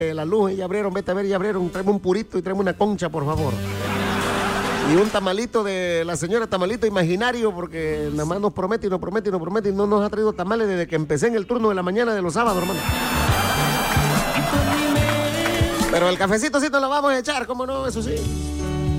la luz, ya abrieron, vete a ver, ya abrieron, tráeme un purito y tráeme una concha, por favor. Y un tamalito de la señora Tamalito Imaginario, porque nada más nos promete y nos promete y nos promete y no nos ha traído tamales desde que empecé en el turno de la mañana de los sábados, hermano. Pero el cafecito sí nos lo vamos a echar, ¿cómo no? Eso sí.